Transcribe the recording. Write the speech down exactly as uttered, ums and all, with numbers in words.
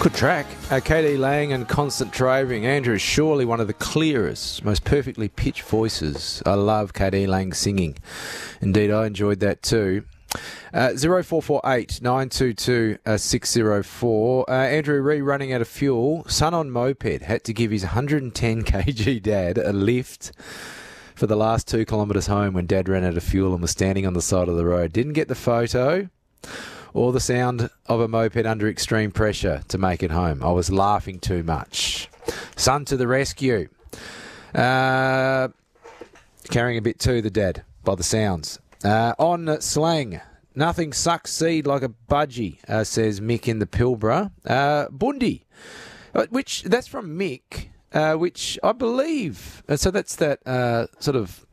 Good track. Uh, K D Lang and Constant Travang. Andrew is surely one of the clearest, most perfectly pitched voices. I love K D Lang singing. Indeed, I enjoyed that too. Uh, zero four four eight nine two two six zero four. Uh, Andrew Ree running out of fuel. Son on moped had to give his one hundred ten kilogram dad a lift for the last two kilometres home when Dad ran out of fuel and was standing on the side of the road. Didn't get the photo or the sound of a moped under extreme pressure to make it home. I was laughing too much. Son to the rescue. Uh, carrying a bit too, the dad, by the sounds. Uh, on slang, nothing sucks seed like a budgie, uh, says Mick in the Pilbara. Uh, Bundi, uh, which that's from Mick, uh, which I believe. Uh, so that's that uh, sort of